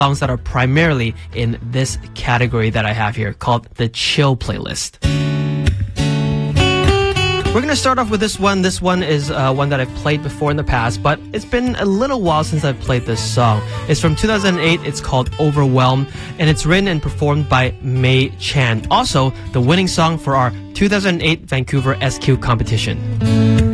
songs that are primarily in this category that I have here called the chill playlist. We're going to start off with this one. This one is one that I've played before in the past, but it's been a little while since I've played this song. It's from 2008. It's called Overwhelmed, and it's written and performed by May Chan. Also, the winning song for our 2008 Vancouver SQ competition.